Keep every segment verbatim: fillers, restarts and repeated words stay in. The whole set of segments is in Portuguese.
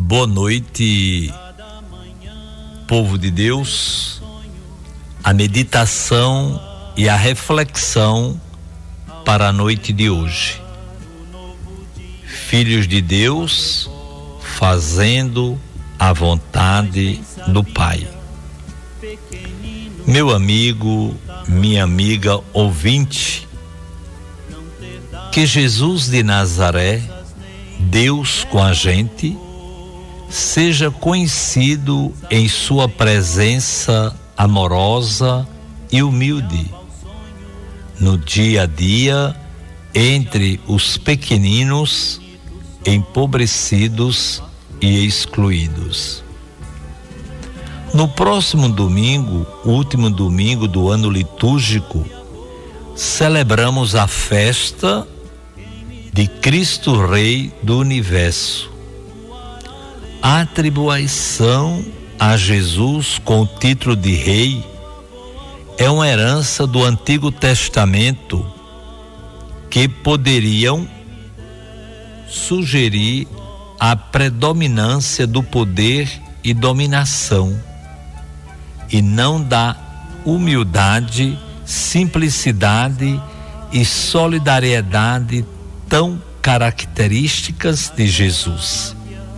Boa noite, povo de Deus. A meditação e a reflexão para a noite de hoje. Filhos de Deus fazendo a vontade do Pai. Meu amigo, minha amiga ouvinte, que Jesus de Nazaré, Deus com a gente, seja conhecido em sua presença amorosa e humilde, no dia a dia, entre os pequeninos, empobrecidos e excluídos. No próximo domingo, último domingo do ano litúrgico, celebramos a festa de Cristo Rei do Universo. A atribuição a Jesus com o título de Rei é uma herança do Antigo Testamento que poderiam sugerir a predominância do poder e dominação, e não da humildade, simplicidade e solidariedade tão características de Jesus.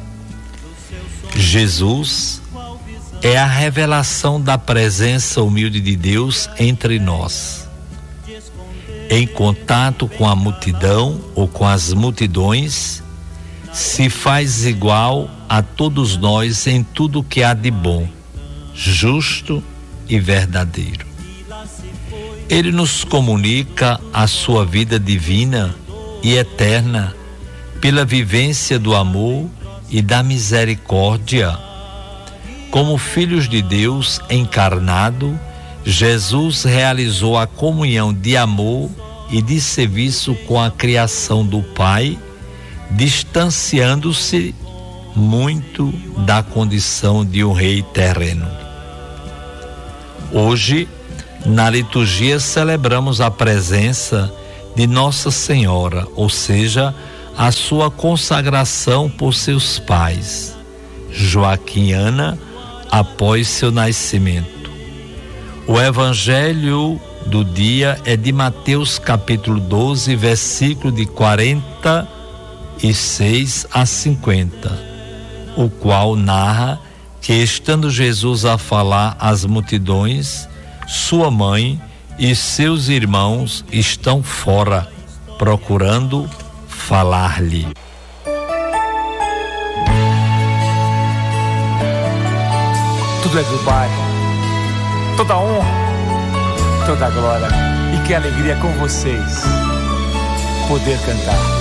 Jesus é a revelação da presença humilde de Deus entre nós. Em contato com a multidão ou com as multidões, se faz igual a todos nós em tudo que há de bom, justo e verdadeiro. Ele nos comunica a sua vida divina e eterna pela vivência do amor e da misericórdia. Como filhos de Deus encarnado, Jesus realizou a comunhão de amor e de serviço com a criação do Pai, distanciando-se muito da condição de um rei terreno. Hoje, na liturgia, celebramos a presença de Nossa Senhora, ou seja, a sua consagração por seus pais, Joaquim e Ana, após seu nascimento. O evangelho do dia é de Mateus capítulo doze, versículo de quarenta e seis a cinquenta, o qual narra que, estando Jesus a falar às multidões, sua mãe e seus irmãos estão fora, procurando falar-lhe. Tudo é do Pai, toda honra, toda glória, e que alegria com vocês poder cantar.